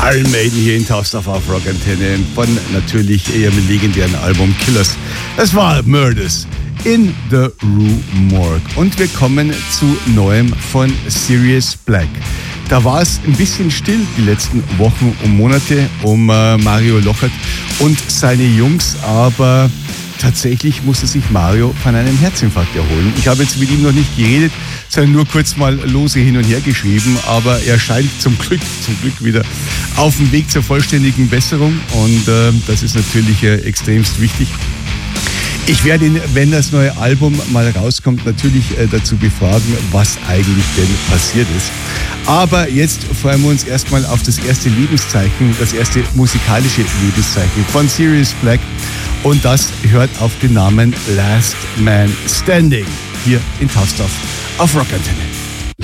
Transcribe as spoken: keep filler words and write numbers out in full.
Iron Maiden hier in Tausendorf auf Rock Antenne von natürlich ihrem legendären Album Killers. Das war Murders in the Rue Morgue. Und wir kommen zu Neuem von Sirius Black. Da war es ein bisschen still die letzten Wochen und Monate um äh, Mario Lochert und seine Jungs, aber tatsächlich musste sich Mario von einem Herzinfarkt erholen. Ich habe jetzt mit ihm noch nicht geredet, sondern nur kurz mal lose hin und her geschrieben, aber er scheint zum Glück, zum Glück wieder auf dem Weg zur vollständigen Besserung und äh, das ist natürlich äh, extremst wichtig. Ich werde ihn, wenn das neue Album mal rauskommt, natürlich äh, dazu befragen, was eigentlich denn passiert ist. Aber jetzt freuen wir uns erstmal auf das erste Lebenszeichen, das erste musikalische Lebenszeichen von Sirius Black. Und das hört auf den Namen Last Man Standing hier in Tausendorf auf Rock Antenne.